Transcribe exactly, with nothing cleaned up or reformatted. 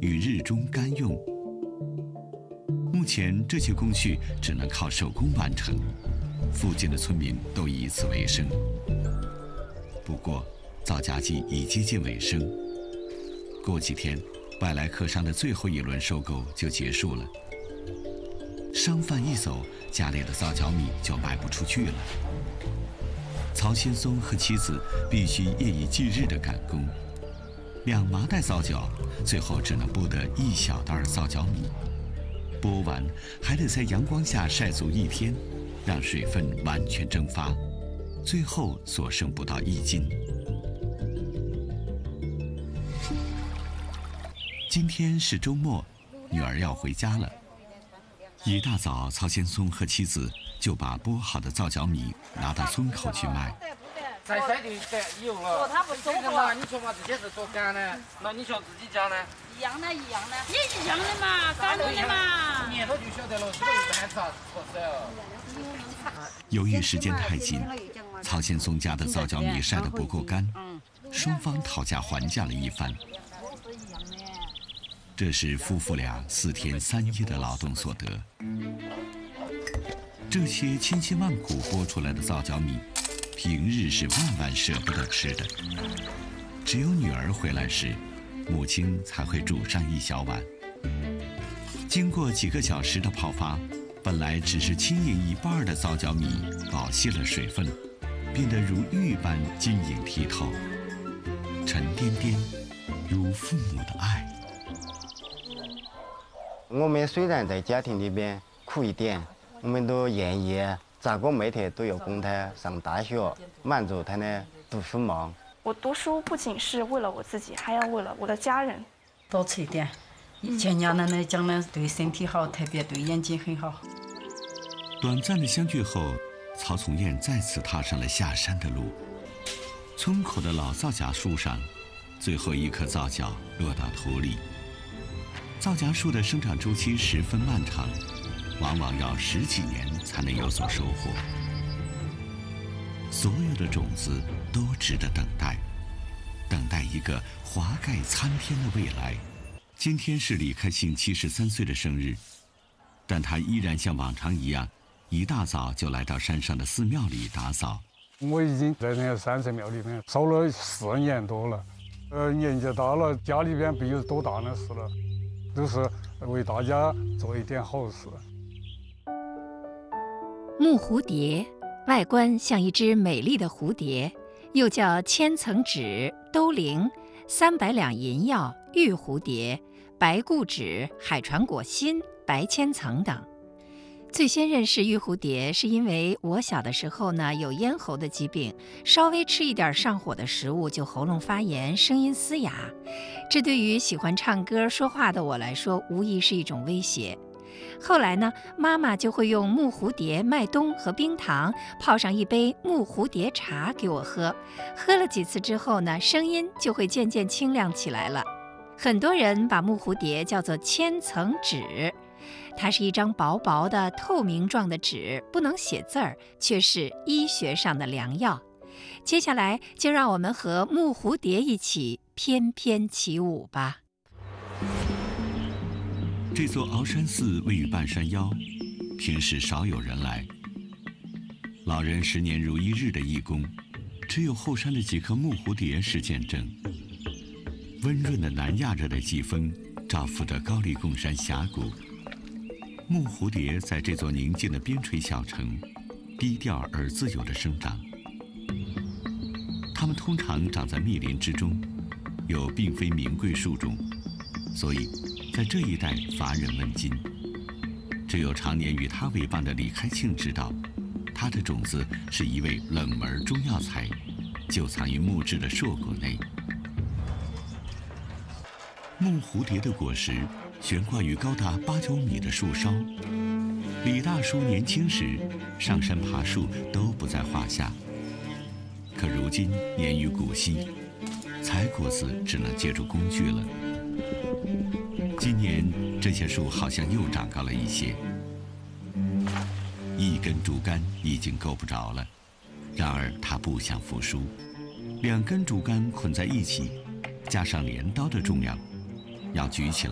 与日中干用。目前这些工序只能靠手工完成，附近的村民都以此为生。不过，造假季已接近尾声，过几天，外来客商的最后一轮收购就结束了。商贩一走，家里的皂角米就卖不出去了。曹先松和妻子必须夜以继日地赶工，两麻袋皂角，最后只能剥得一小袋皂角米。剥完还得在阳光下晒足一天，让水分完全蒸发，最后所剩不到一斤。今天是周末，女儿要回家了。一大早，曹先松和妻子就把剥好的皂角米拿到村口去卖。 晒晒就干有了。他不收获。你说嘛，这些是做干的，那你说自己家呢？ 一样的，一样的，也一样的嘛，干的嘛。 年头就晓得了，这个一般查错手。 由于时间太紧，曹先松家的皂角米晒得不够干，双方讨价还价了一番。这是夫妇俩四天三夜的劳动所得。这些千辛万苦剥出来的皂角米，平日是万万舍不得吃的。只有女儿回来时，母亲才会煮上一小碗。经过几个小时的泡发，本来只是轻盈一半的皂角米饱吸了水分，变得如玉般晶莹剔透，沉甸甸，如父母的爱。 我们虽然在家庭里边苦一点，我们都愿意咋个每天都要供他上大学，满足他的读书梦。 我读书不仅是为了我自己，还要为了我的家人。 多吃一点，以前娘奶奶讲的对身体好，特别对眼睛很好。 短暂的相聚后，曹从燕再次踏上了下山的路。村口的老皂荚树上，最后一颗皂角落到土里。皂荚树的生长周期十分漫长，往往要十几年才能有所收获。所有的种子都值得等待，等待一个华盖参天的未来。今天是李开庆七十三岁的生日，但他依然像往常一样，一大早就来到山上的寺庙里打扫。 我已经在那个山神庙里面烧了四年多了，呃，年纪大了，家里边没有多大的事了。都是为大家做一点好事。 木蝴蝶外观像一只美丽的蝴蝶，又叫千层纸、兜铃、三百两银药、玉蝴蝶、白固纸、海船果心、白千层等。最先认识玉蝴蝶，是因为我小的时候呢有咽喉的疾病，稍微吃一点上火的食物就喉咙发炎，声音嘶哑。这对于喜欢唱歌说话的我来说，无疑是一种威胁。后来呢，妈妈就会用木蝴蝶、麦冬和冰糖泡上一杯木蝴蝶茶给我喝，喝了几次之后呢，声音就会渐渐清亮起来了。很多人把木蝴蝶叫做千层纸。它是一张薄薄的透明状的纸，不能写字儿，却是医学上的良药。接下来就让我们和木蝴蝶一起翩翩起舞吧。 这座鳌山寺位于半山腰，平时少有人来。老人十年如一日的义工，只有后山的几棵木蝴蝶是见证。温润的南亚热带季风照拂着高黎贡山峡谷。木蝴蝶在这座宁静的边陲小城，低调而自由地生长。它们通常长在密林之中，又并非名贵树种，所以在这一带乏人问津。只有常年与它为伴的李开庆知道，它的种子是一味冷门中药材，就藏于木质的硕果内。木蝴蝶的果实悬挂于高达八九米的树梢。李大叔年轻时上山爬树都不在话下，可如今年逾古稀，采果子只能借助工具了。今年这些树好像又长高了一些，一根竹竿已经够不着了。然而他不想服输，两根竹竿捆在一起，加上镰刀的重量，要举起来